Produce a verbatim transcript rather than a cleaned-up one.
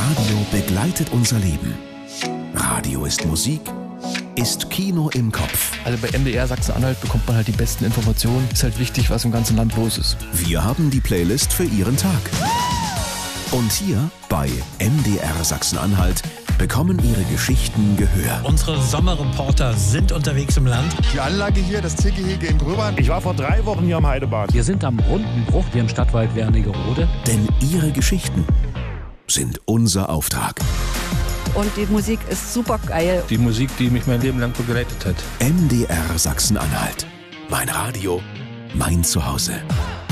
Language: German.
Radio begleitet unser Leben. Radio ist Musik, ist Kino im Kopf. Also bei M D R Sachsen-Anhalt bekommt man halt die besten Informationen. Ist halt wichtig, was im ganzen Land los ist. Wir haben die Playlist für Ihren Tag. Und hier bei M D R Sachsen-Anhalt bekommen Ihre Geschichten Gehör. Unsere Sommerreporter sind unterwegs im Land. Die Anlage hier, das Tiergehege in Gröbern. Ich war vor drei Wochen hier am Heidebad. Wir sind am Rundenbruch, hier im Stadtwald Wernigerode. Denn Ihre Geschichten sind unser Auftrag. Und die Musik ist super geil. Die Musik, die mich mein Leben lang begleitet hat. M D R Sachsen-Anhalt. Mein Radio, mein Zuhause.